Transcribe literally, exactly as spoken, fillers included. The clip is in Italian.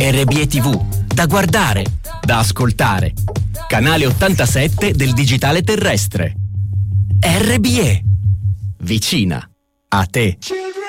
R B E T V, da guardare, da ascoltare. Canale ottantasette del digitale terrestre. R B E, vicina a te.